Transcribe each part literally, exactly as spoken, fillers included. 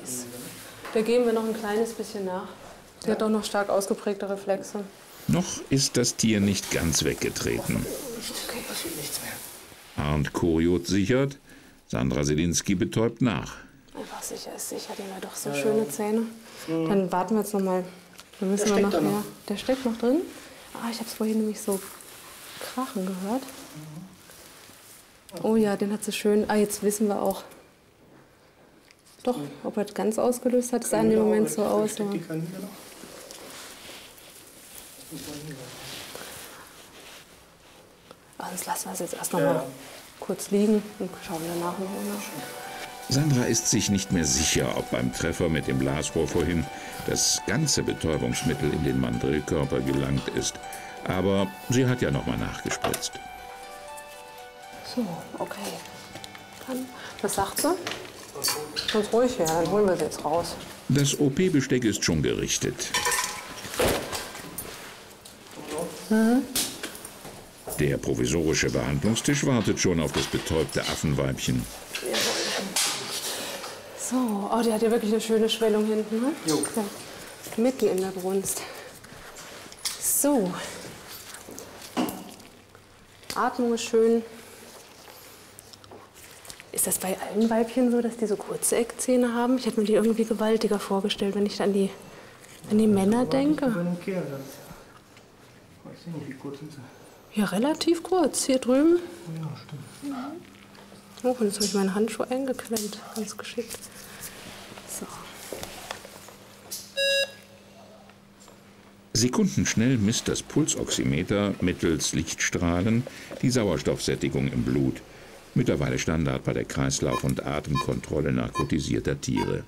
ist, da geben wir noch ein kleines bisschen nach. Der hat doch noch stark ausgeprägte Reflexe. Noch ist das Tier nicht ganz weggetreten. Okay, passiert nichts mehr. Arndt Kuriot sichert, Sandra Selinski betäubt nach. Einfach sicher ist sicher, die haben ja doch so ja, schöne Zähne. Mhm. Dann warten wir jetzt noch mal. Dann müssen Der wir steckt noch da mehr. noch. Der steckt noch drin? Ah, ich habe es vorhin nämlich so krachen gehört. Oh ja, den hat sie schön. Ah, jetzt wissen wir auch. Doch, ob er das ganz ausgelöst hat, sah in dem Moment so aus. Ja. Sonst lassen wir es jetzt erst noch mal kurz liegen und schauen danach noch nach. Sandra ist sich nicht mehr sicher, ob beim Treffer mit dem Blasrohr vorhin das ganze Betäubungsmittel in den Mandrillkörper gelangt ist. Aber sie hat ja noch mal nachgespritzt. So, okay. Dann, was sagt sie? Ganz ruhig, ja, dann holen wir sie jetzt raus. Das O P-Besteck ist schon gerichtet. Mhm. Der provisorische Behandlungstisch wartet schon auf das betäubte Affenweibchen. Jawohl. So, oh, die hat ja wirklich eine schöne Schwellung hinten, ne? Jo. Ja. Mitten in der Brunst. So. Atmung ist schön. Ist das bei allen Weibchen so, dass die so kurze Eckzähne haben? Ich hätte mir die irgendwie gewaltiger vorgestellt, wenn ich an die, an die Männer denke. Ja, relativ kurz. Hier drüben. Ja, stimmt. Oh, und jetzt habe ich meine Handschuhe eingeklemmt. Ganz geschickt. So. Sekundenschnell misst das Pulsoximeter mittels Lichtstrahlen die Sauerstoffsättigung im Blut. Mittlerweile Standard bei der Kreislauf- und Atemkontrolle narkotisierter Tiere.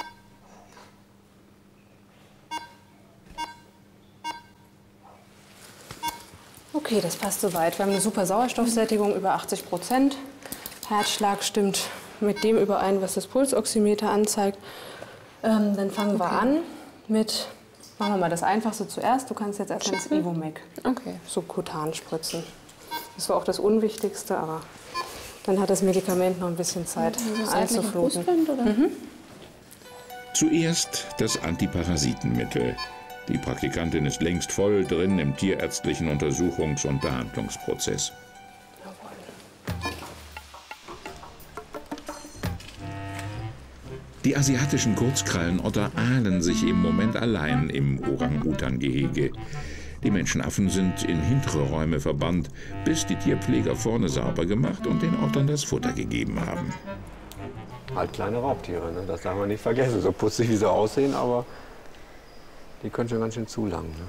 Okay, das passt soweit. Wir haben eine super Sauerstoffsättigung, über achtzig Prozent. Herzschlag stimmt mit dem überein, was das Pulsoximeter anzeigt. Ähm, dann fangen wir an mit, machen wir mal das Einfachste zuerst. Du kannst jetzt erstmal das Ivomec okay. subkutan spritzen. Das war auch das Unwichtigste, aber dann hat das Medikament noch ein bisschen Zeit einzufluten. Mhm. Zuerst das Antiparasitenmittel. Die Praktikantin ist längst voll drin im tierärztlichen Untersuchungs- und Behandlungsprozess. Die asiatischen Kurzkrallenotter ahlen sich im Moment allein im Orang-Utan-Gehege. Die Menschenaffen sind in hintere Räume verbannt, bis die Tierpfleger vorne sauber gemacht und den Ottern das Futter gegeben haben. Halt kleine Raubtiere, ne? Das darf man nicht vergessen. So putzig wie sie aussehen, aber die können schon ganz schön zulangen. Ne?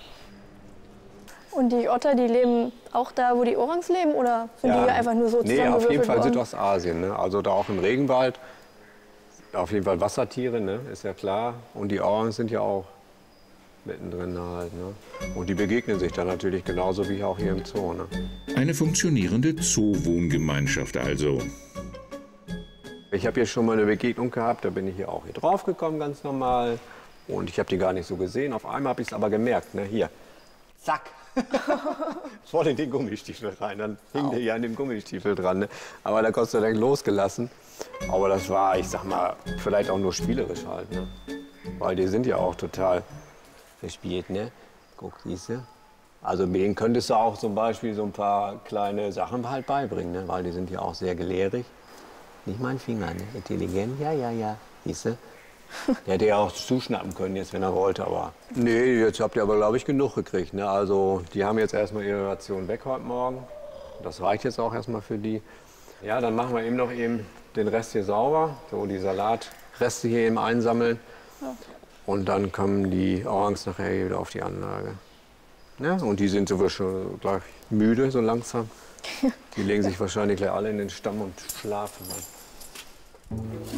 Und die Otter, die leben auch da, wo die Orangs leben, oder sind ja, die einfach nur so zusammengewürfelt? Nee, auf jeden Fall worden? Südostasien. Ne? Also da auch im Regenwald. Auf jeden Fall Wassertiere, ne? Ist ja klar. Und die Orangs sind ja auch mittendrin halt. Ne? Und die begegnen sich dann natürlich genauso wie auch hier im Zoo. Ne? Eine funktionierende Zoo-Wohngemeinschaft also. Ich habe hier schon mal eine Begegnung gehabt, da bin ich hier auch hier drauf gekommen, ganz normal. Und ich habe die gar nicht so gesehen. Auf einmal habe ich es aber gemerkt, ne? Hier, zack, voll in den Gummistiefel rein. Dann hing der ja an dem Gummistiefel dran. Ne? Aber da Gott sei Dank losgelassen. Aber das war, ich sag mal, vielleicht auch nur spielerisch halt. Ne? Weil die sind ja auch total verspielt, ne? Guck, siehste. Also denen könntest du auch zum Beispiel so ein paar kleine Sachen halt beibringen, ne? Weil die sind ja auch sehr gelehrig. Nicht mein Finger, ne? Intelligent, ja, ja, ja, siehste. Der hätte ja auch zuschnappen können jetzt, wenn er wollte, aber... Nee, jetzt habt ihr aber, glaube ich, genug gekriegt, ne? Also die haben jetzt erstmal ihre Ration weg heute Morgen. Das reicht jetzt auch erstmal für die. Ja, dann machen wir eben noch eben den Rest hier sauber. So, die Salatreste hier eben einsammeln. Ja. Und dann kommen die Orangs nachher wieder auf die Anlage. Ja, und die sind sowieso schon gleich müde, so langsam. Die legen sich wahrscheinlich gleich alle in den Stamm und schlafen dann.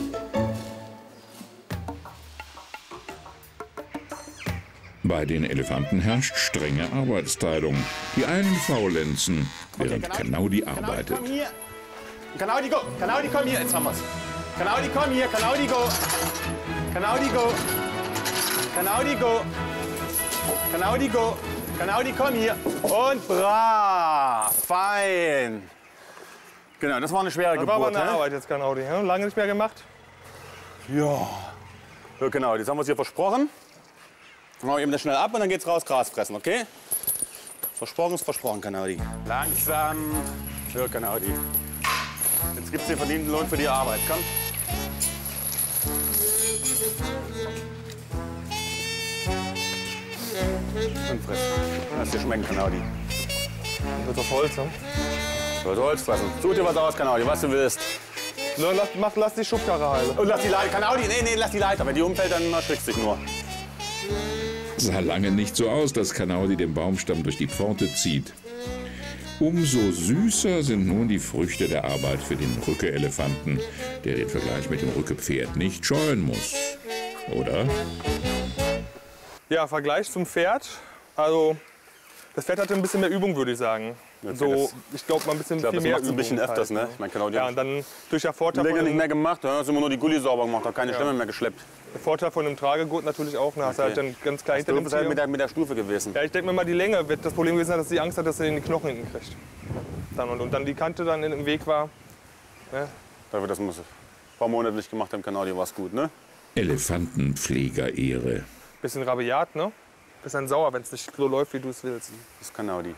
Bei den Elefanten herrscht strenge Arbeitsteilung. Die einen faulenzen, während okay, Kanaudi arbeitet. Komm hier. Kanaudi, go. Kanaudi, komm hier. Jetzt haben wir's. Kanaudi, komm hier. Kanaudi, go. Kanaudi, go. Kanaudi, go. Kanaudi, go. Kanaudi, komm hier. Und brav. Fein. Genau, das war eine schwere das Geburt. Das war aber eine ne? Arbeit jetzt, Kanaudi. Lange nicht mehr gemacht? Ja. So, genau, jetzt haben wir es hier versprochen. Dann machen wir eben das schnell ab und dann geht's raus, Gras fressen, okay? Versprochen ist versprochen, Kanaudi. Langsam. So, Kanaudi. Jetzt gibt's den verdienten Lohn für die Arbeit, komm. Und fressen. Lass dir schmecken, Kanaudi. Wird auf Holz, ne? Du sollst Holz fressen. Such dir was aus, Kanaudi, was du willst. No, lass, mach, lass die Schubkarre heile. Und lass die Leiter. Kanaudi, nee, nee, lass die Leiter. Wenn die umfällt, dann erschrickst du dich nur. Sah lange nicht so aus, dass Kanaudi den Baumstamm durch die Pforte zieht. Umso süßer sind nun die Früchte der Arbeit für den Rücke-Elefanten, der den Vergleich mit dem Rücke-Pferd nicht scheuen muss. Oder? Ja, Vergleich zum Pferd. Also, das Pferd hatte ein bisschen mehr Übung, würde ich sagen. So, ich glaube, mal ein bisschen Ich glaube, viel das mehr macht ein bisschen Übung öfters, halt, ne? Ich meine, Kanaudi Ja, hat und dann durch den Vorteil länger von nicht dem, mehr gemacht. Da hast du immer nur die Gulli sauber gemacht, hat keine Stämme mehr geschleppt. der Vorteil von einem Tragegurt natürlich auch. Ne? Hast Okay. halt dann ganz klein hinter Du dem bist halt Tier. mit der, mit der Stufe gewesen. Ja, ich denke mir mal, die Länge wird das Problem gewesen sein, dass sie Angst hat, dass sie in die Knochen hinten kriegt. Dann, und, und dann die Kante dann im Weg war. Ne? Dafür, dass wir es ein paar Monate nicht gemacht haben, Kanaudi, war es gut, ne? Elefantenpfleger-Ehre. Bisschen rabiat, ne? Bisschen sauer, wenn es nicht so läuft, wie du es willst. Das ist Kanaudi.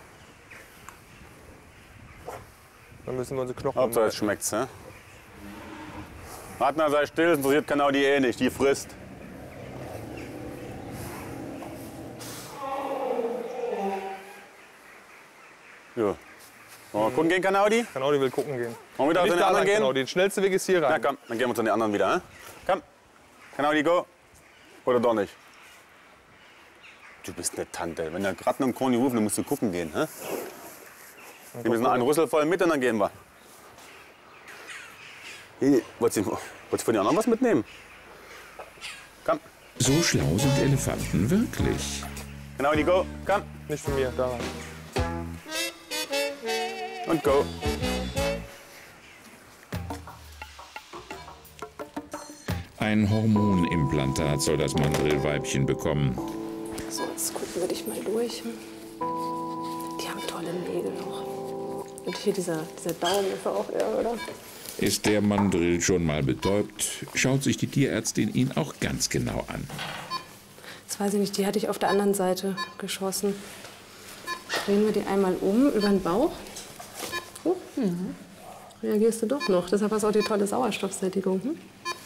Dann müssen wir unsere Knochen Hauptsache, es umleiten. schmeckt's, ne? Adna, sei still, das interessiert Kanaudi eh nicht, die frisst. Ja. Wollen wir gucken gehen, Kanaudi? Kanaudi will gucken gehen. Wollen wir wieder zu Nicht den da anderen lang, gehen? Kanaudi. Der schnellste Weg ist hier Na rein. komm, dann gehen wir zu den anderen wieder, ne? Komm. Kanaudi, go. Oder doch nicht? Du bist eine Tante. Wenn der gerade noch im Koni ruft, dann musst du gucken gehen, hä? Wir müssen einen Rüssel voll mit und dann gehen wir. Hey, wolltest du, wolltest du von den anderen was mitnehmen? Komm. So schlau sind Elefanten wirklich. Kanaudi, go. Komm. Nicht von mir, da rein. Und go. Ein Hormonimplantat soll das Mandrillweibchen bekommen. So, jetzt gucken wir dich mal durch. Die haben tolle Nägel noch. Und hier dieser, dieser Daumen ist auch irre, oder? Ist der Mandrill schon mal betäubt, schaut sich die Tierärztin ihn auch ganz genau an. Das weiß ich nicht, die hatte ich auf der anderen Seite geschossen. Drehen wir die einmal um über den Bauch. Oh, mhm. Reagierst du doch noch. Deshalb hast du auch die tolle Sauerstoffsättigung. Hm?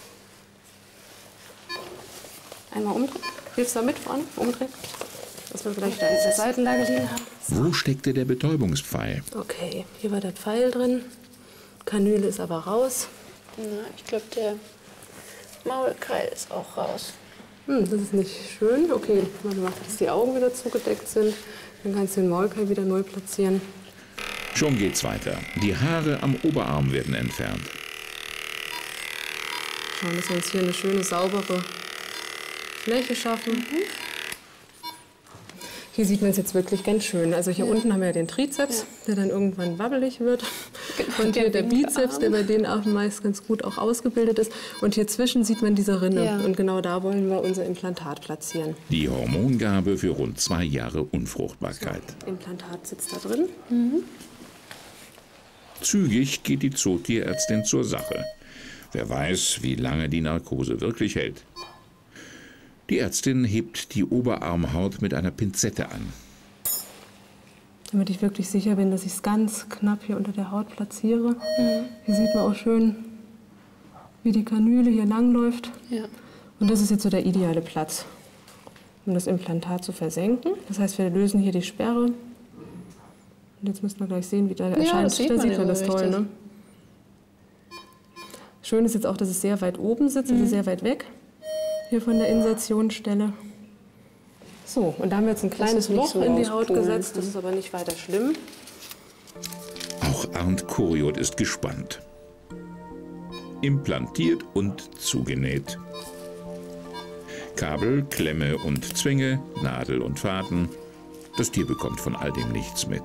Einmal umdrehen. Hilfst du da mit vorne? Umdrehen. Dass wir vielleicht da in der Seitenlage liegen haben. Wo steckte der Betäubungspfeil? Okay, hier war der Pfeil drin. Kanüle ist aber raus. Na, ich glaube, der Maulkeil ist auch raus. Hm, das ist nicht schön. Okay, warte mal, dass die Augen wieder zugedeckt sind. Dann kannst du den Maulkeil wieder neu platzieren. Schon geht's weiter. Die Haare am Oberarm werden entfernt. Schauen, dass wir uns hier eine schöne, saubere Fläche schaffen. Mhm. Hier sieht man es jetzt wirklich ganz schön. Also hier ja. unten haben wir ja den Trizeps, ja. der dann irgendwann wabbelig wird. Genau, und hier der, der Bizeps, der bei den Affen meist ganz gut auch ausgebildet ist. Und hier zwischen sieht man diese Rinne. Ja. Und genau da wollen wir unser Implantat platzieren. Die Hormongabe für rund zwei Jahre Unfruchtbarkeit. So, Implantat sitzt da drin. Mhm. Zügig geht die Zootierärztin zur Sache. Wer weiß, wie lange die Narkose wirklich hält. Die Ärztin hebt die Oberarmhaut mit einer Pinzette an. Damit ich wirklich sicher bin, dass ich es ganz knapp hier unter der Haut platziere. Mhm. Hier sieht man auch schön, wie die Kanüle hier langläuft. Ja. Und das ist jetzt so der ideale Platz, um das Implantat zu versenken. Das heißt, wir lösen hier die Sperre. Und jetzt müssen wir gleich sehen, wie da ja, erscheint. Das sieht da man sieht man das toll, ne? Schön ist jetzt auch, dass es sehr weit oben sitzt, also mhm. sehr weit weg. Hier von der Insertionsstelle. So, und da haben wir jetzt ein kleines Loch so in die Haut gesetzt. Das ist aber nicht weiter schlimm. Auch Arndt Kuriot ist gespannt. Implantiert und zugenäht. Kabel, Klemme und Zwinge, Nadel und Faden. Das Tier bekommt von all dem nichts mit.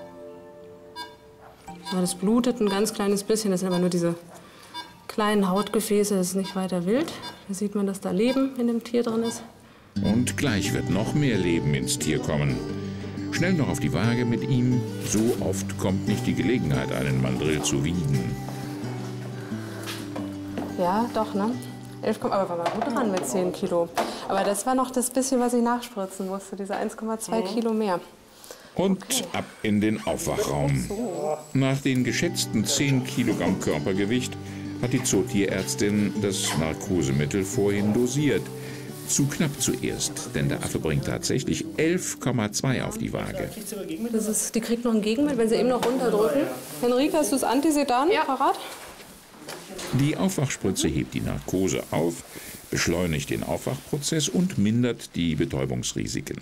So, das blutet ein ganz kleines bisschen. Das sind aber nur diese kleinen Hautgefäße. Das ist nicht weiter wild. Da sieht man, dass da Leben in dem Tier drin ist. Und gleich wird noch mehr Leben ins Tier kommen. Schnell noch auf die Waage mit ihm. So oft kommt nicht die Gelegenheit, einen Mandrill zu wiegen. Ja, doch, ne? elf, aber war mal gut dran mit zehn Kilo. Aber das war noch das bisschen, was ich nachspritzen musste, diese eins Komma zwei Kilo mehr. Und Okay. ab in den Aufwachraum. Nach den geschätzten zehn Kilogramm Körpergewicht hat die Zootierärztin das Narkosemittel vorhin dosiert. Zu knapp zuerst, denn der Affe bringt tatsächlich elf Komma zwei auf die Waage. Das ist, die kriegt noch ein Gegenmittel, wenn sie eben noch runterdrücken. Henrike, hast du das Antisedan parat? Die Aufwachspritze hebt die Narkose auf, beschleunigt den Aufwachprozess und mindert die Betäubungsrisiken.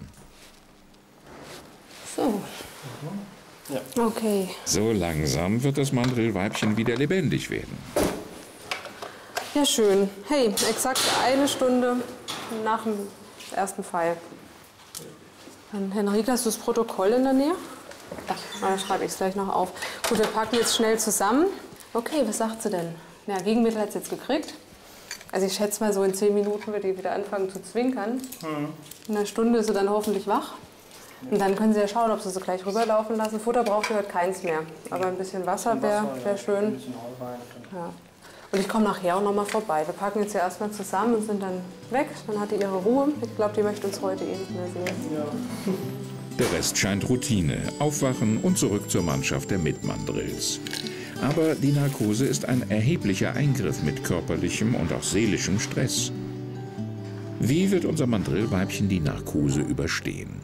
So. Okay. So langsam wird das Mandrillweibchen wieder lebendig werden. Ja, schön. Hey, exakt eine Stunde nach dem ersten Pfeil. Dann, Henrike, hast du das Protokoll in der Nähe? Ach, da schreibe ich es gleich noch auf. Gut, wir packen jetzt schnell zusammen. Okay, was sagt sie denn? Ja, Gegenmittel hat sie jetzt gekriegt. Also ich schätze mal, so in zehn Minuten wird die wieder anfangen zu zwinkern. In einer Stunde ist sie dann hoffentlich wach. Und dann können Sie ja schauen, ob Sie sie gleich rüberlaufen lassen. Futter braucht sie heute keins mehr. Aber ein bisschen Wasser wäre wär schön. Ja. Und ich komme nachher auch noch mal vorbei. Wir packen jetzt ja erstmal zusammen und sind dann weg. Dann hat die ihre Ruhe. Ich glaube, die möchte uns heute eh nicht mehr sehen. Der Rest scheint Routine. Aufwachen und zurück zur Mannschaft der Mitmandrills. Aber die Narkose ist ein erheblicher Eingriff mit körperlichem und auch seelischem Stress. Wie wird unser Mandrillweibchen die Narkose überstehen?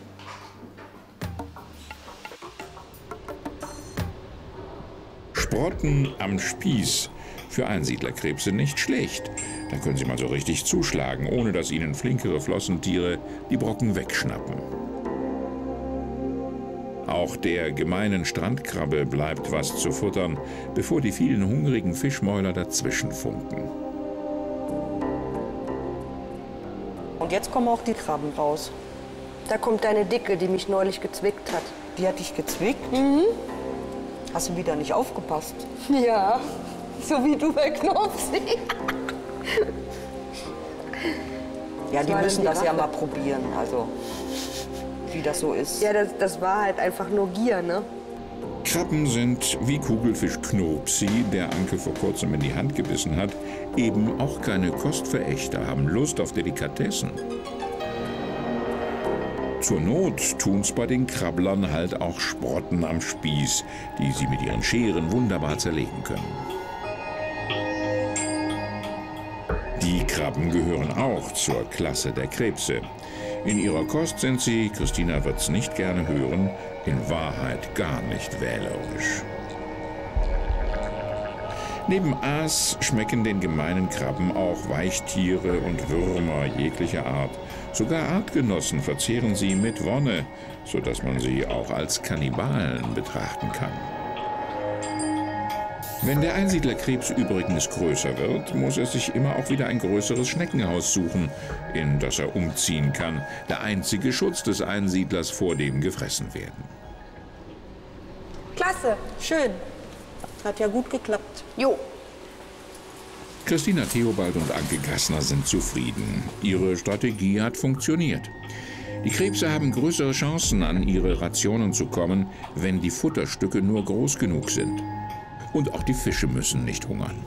Sprotten am Spieß. Für Einsiedlerkrebse nicht schlecht. Da können sie mal so richtig zuschlagen, ohne dass ihnen flinkere Flossentiere die Brocken wegschnappen. Auch der gemeinen Strandkrabbe bleibt was zu futtern, bevor die vielen hungrigen Fischmäuler dazwischen funken. Und jetzt kommen auch die Krabben raus. Da kommt deine Dicke, die mich neulich gezwickt hat. Die hat dich gezwickt? Mhm. Hast du wieder nicht aufgepasst? Ja, so wie du bei Knopfsi. Ja, die war müssen die das ja Rache. mal probieren, also wie das so ist. Ja, das, das war halt einfach nur Gier, ne? Krabben sind, wie Kugelfisch Knopsi, der Anke vor kurzem in die Hand gebissen hat, eben auch keine Kostverächter, haben Lust auf Delikatessen. Zur Not tun's bei den Krabblern halt auch Sprotten am Spieß, die sie mit ihren Scheren wunderbar zerlegen können. Die Krabben gehören auch zur Klasse der Krebse. In ihrer Kost sind sie, Christina wird's nicht gerne hören, in Wahrheit gar nicht wählerisch. Neben Aas schmecken den gemeinen Krabben auch Weichtiere und Würmer jeglicher Art. Sogar Artgenossen verzehren sie mit Wonne, sodass man sie auch als Kannibalen betrachten kann. Wenn der Einsiedlerkrebs übrigens größer wird, muss er sich immer auch wieder ein größeres Schneckenhaus suchen, in das er umziehen kann. Der einzige Schutz des Einsiedlers vor dem Gefressenwerden. Klasse, schön. Hat ja gut geklappt. Jo. Christina Theobald und Anke Gassner sind zufrieden. Ihre Strategie hat funktioniert. Die Krebse haben größere Chancen, an ihre Rationen zu kommen, wenn die Futterstücke nur groß genug sind. Und auch die Fische müssen nicht hungern.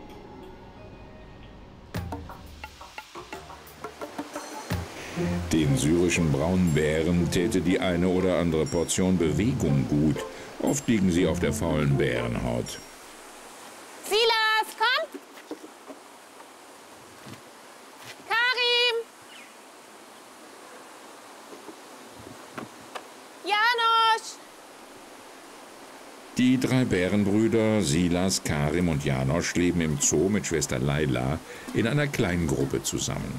Den syrischen Braunbären täte die eine oder andere Portion Bewegung gut. Oft liegen sie auf der faulen Bärenhaut. Silas, komm! Karim! Janosch! Die drei Bärenbrüder, Silas, Karim und Janosch, leben im Zoo mit Schwester Laila in einer kleinen Gruppe zusammen.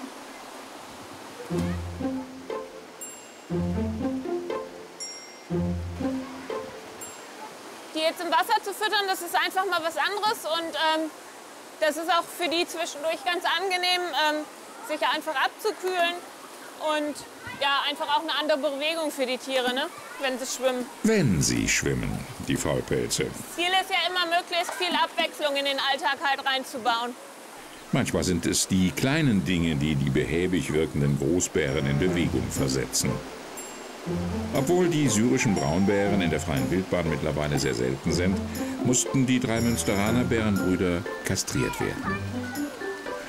Die jetzt im Wasser zu füttern, das ist einfach mal was anderes und ähm, das ist auch für die zwischendurch ganz angenehm, ähm, sich einfach abzukühlen und ja, einfach auch eine andere Bewegung für die Tiere, ne? Wenn sie schwimmen. Wenn sie schwimmen, die Faulpelze. Ziel ist ja immer, möglichst viel Abwechslung in den Alltag halt reinzubauen. Manchmal sind es die kleinen Dinge, die die behäbig wirkenden Großbären in Bewegung versetzen. Obwohl die syrischen Braunbären in der freien Wildbahn mittlerweile sehr selten sind, mussten die drei Münsteraner Bärenbrüder kastriert werden.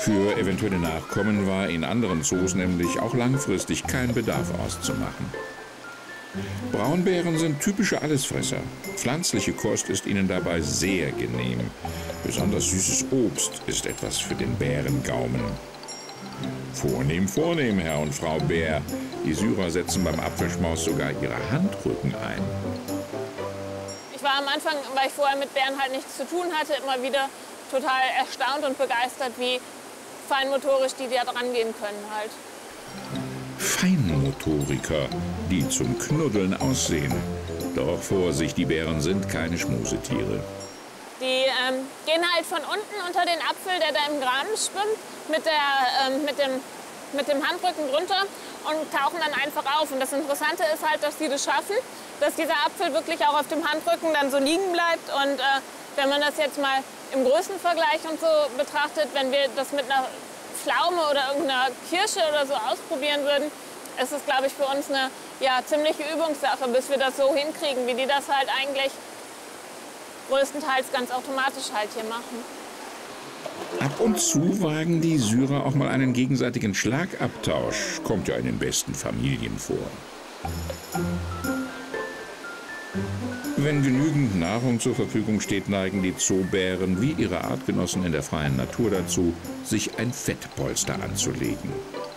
Für eventuelle Nachkommen war in anderen Zoos nämlich auch langfristig kein Bedarf auszumachen. Braunbären sind typische Allesfresser. Pflanzliche Kost ist ihnen dabei sehr genehm. Besonders süßes Obst ist etwas für den Bärengaumen. Vornehm, vornehm, Herr und Frau Bär. Die Syrer setzen beim Apfelschmaus sogar ihre Handrücken ein. Ich war am Anfang, weil ich vorher mit Bären halt nichts zu tun hatte, immer wieder total erstaunt und begeistert, wie feinmotorisch die da dran gehen können halt. Feinmotoriker, die zum Knuddeln aussehen. Doch Vorsicht, die Bären sind keine Schmusetiere. Die ähm, gehen halt von unten unter den Apfel, der da im Graben schwimmt, mit, der, ähm, mit, dem, mit dem Handrücken drunter und tauchen dann einfach auf. Und das Interessante ist halt, dass sie das schaffen, dass dieser Apfel wirklich auch auf dem Handrücken dann so liegen bleibt. Und äh, wenn man das jetzt mal im Größenvergleich und so betrachtet, wenn wir das mit einer Pflaume oder irgendeiner Kirsche oder so ausprobieren würden, ist es, glaube ich, für uns eine ja, ziemliche Übungssache, bis wir das so hinkriegen, wie die das halt eigentlich größtenteils ganz automatisch halt hier machen. Ab und zu wagen die Syrer auch mal einen gegenseitigen Schlagabtausch. Kommt ja in den besten Familien vor. Wenn genügend Nahrung zur Verfügung steht, neigen die Zoobären wie ihre Artgenossen in der freien Natur dazu, sich ein Fettpolster anzulegen.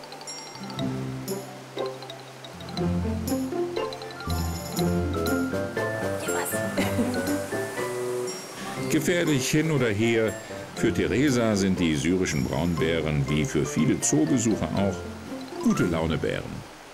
Gefährlich hin oder her, für Theresa sind die syrischen Braunbären, wie für viele Zoobesucher auch, Gute-Laune-Bären.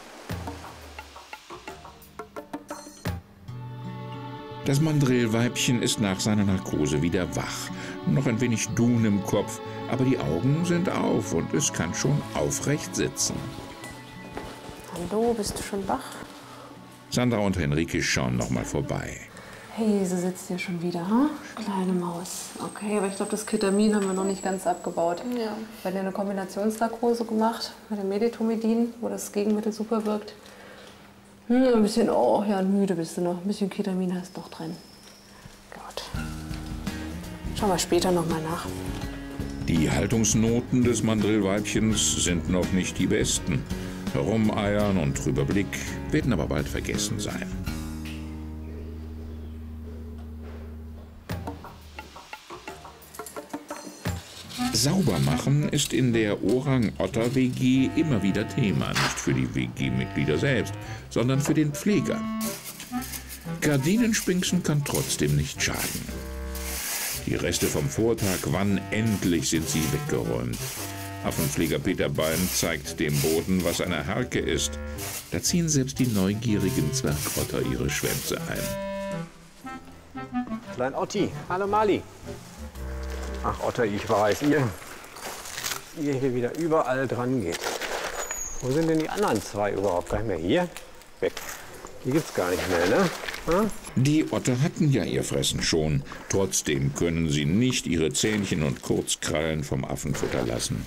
Das Mandrillweibchen ist nach seiner Narkose wieder wach. Noch ein wenig Dun im Kopf, aber die Augen sind auf und es kann schon aufrecht sitzen. Hallo, bist du schon wach? Sandra und Henrike schauen noch mal vorbei. Hey, sie sitzt hier schon wieder, hm? Kleine Maus. Okay, aber ich glaube, das Ketamin haben wir noch nicht ganz abgebaut. Ja. Wir haben eine Kombinationsnarkose gemacht mit dem Medetomidin, wo das Gegenmittel super wirkt. Hm, ein bisschen, oh ja, müde bist du noch. Ein bisschen Ketamin hast du noch drin. Gut. Schauen wir später noch mal nach. Die Haltungsnoten des Mandrillweibchens sind noch nicht die besten. Herumeiern und trüber Blick werden aber bald vergessen sein. Sauber machen ist in der Orang-Otter-W G immer wieder Thema. Nicht für die W G-Mitglieder selbst, sondern für den Pfleger. Gardinenspinksen kann trotzdem nicht schaden. Die Reste vom Vortag, wann endlich sind sie weggeräumt. Affenpfleger Peter Bein zeigt dem Boden, was eine Harke ist. Da ziehen selbst die neugierigen Zwergotter ihre Schwänze ein. Klein Otti, hallo Mali. Ach Otter, ich weiß, ihr, ihr hier wieder überall dran geht. Wo sind denn die anderen zwei überhaupt? Gar nicht mehr hier? Weg. Die gibt's gar nicht mehr, ne? Hm? Die Otter hatten ja ihr Fressen schon. Trotzdem können sie nicht ihre Zähnchen und Kurzkrallen vom Affenfutter lassen.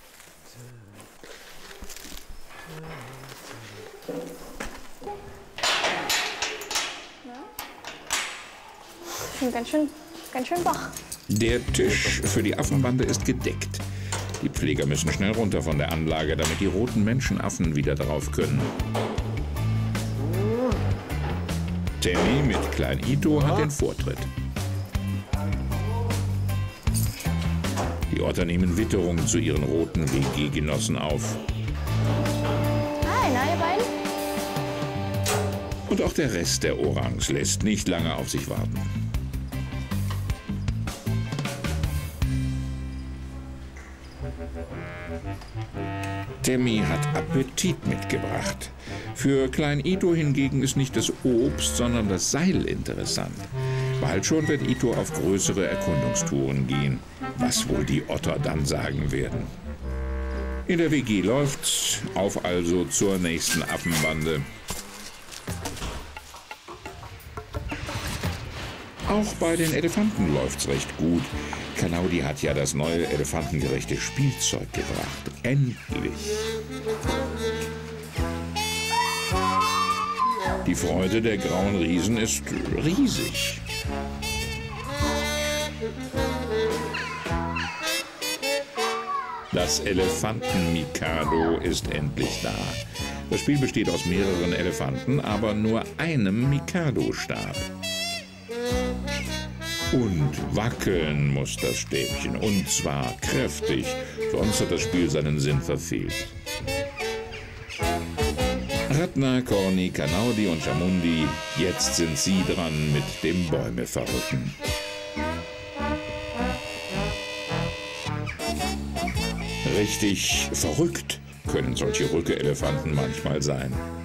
Ich bin ganz schön, ganz schön wach. Der Tisch für die Affenbande ist gedeckt. Die Pfleger müssen schnell runter von der Anlage, damit die roten Menschenaffen wieder drauf können. Tammy mit Klein Ito hat den Vortritt. Die Otter nehmen Witterung zu ihren roten W G-Genossen auf. Hi, na ihr beiden? Und auch der Rest der Orangs lässt nicht lange auf sich warten. Tammy hat Appetit mitgebracht. Für Klein Ito hingegen ist nicht das Obst, sondern das Seil interessant. Bald schon wird Ito auf größere Erkundungstouren gehen. Was wohl die Otter dann sagen werden. In der W G läuft's. Auf also zur nächsten Affenbande. Auch bei den Elefanten läuft's recht gut. Kanaudi hat ja das neue elefantengerechte Spielzeug gebracht. Endlich! Die Freude der grauen Riesen ist riesig. Das Elefanten-Mikado ist endlich da. Das Spiel besteht aus mehreren Elefanten, aber nur einem Mikado-Stab. Und wackeln muss das Stäbchen, und zwar kräftig, sonst hat das Spiel seinen Sinn verfehlt. Ratna, Corny, Kanaudi und Chamundi, jetzt sind sie dran mit dem Bäume verrücken. Richtig verrückt können solche Rücke-Elefanten manchmal sein.